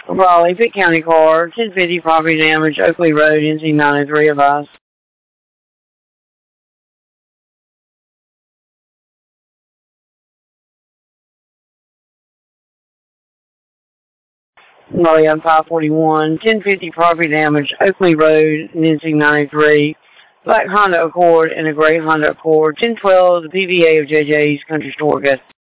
Raleigh, Pitt County Car, 1050 property damage, Oakley Road, NC 903 advice. Raleigh on 541, 1050 property damage, Oakley Road, NC 903. Black Honda Accord and a gray Honda Accord, 1012, the PVA of JJ's Country Store, Augusta.